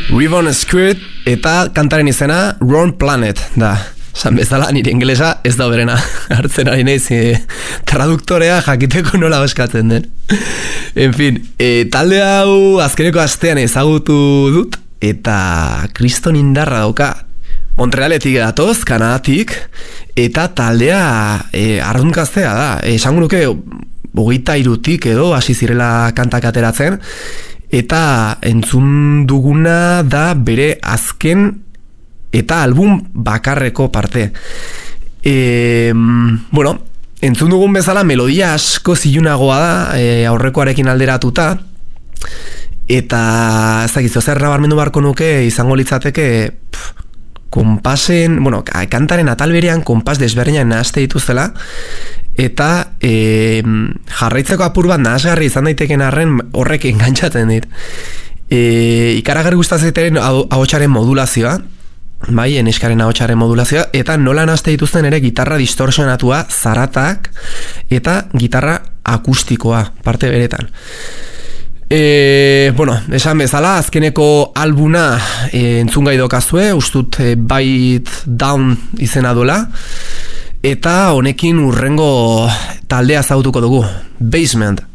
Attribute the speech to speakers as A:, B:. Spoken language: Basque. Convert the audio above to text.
A: Ribbon Skirt eta kantaren izena Wrong Planet da. San bezala, nire ingelesa ez da berena hartzen ari nahiz traduktorea jakiteko nola eskatzen den. En fin, talde hau azkeneko astean ezagutu dut eta kriston indarra dauka. Montrealetik datoz, Kanadatik, eta taldea arrunkaztea da. Esango nuke 23tik edo hasi zirela kantak ateratzen, eta entzun duguna da bere azken eta album bakarreko parte. Bueno, entzun dugun bezala melodia asko zilunagoa da, aurrekoarekin alderatuta, eta ez dakizu, zer nabarmendu beharko nuke izango litzateke konpasen, bueno, kantaren atal berean konpas desberdinak nahaste dituzela, eta jarraitzeko apur bat nahasgarri izan daiteken arren horrek engantzatzen dit. Ikaragarri gustatzen ahotsaren modulazioa, bai, eneskaren ahotsaren modulazioa, eta nola nahazte dituzten ere gitarra distorsionatua, zaratak, eta gitarra akustikoa, parte beretan. Bueno, esan bezala, azkeneko albuna entzungai dokazue, ustut Bite Down izena duela, eta honekin urrengo taldea zautuko dugu, Basement.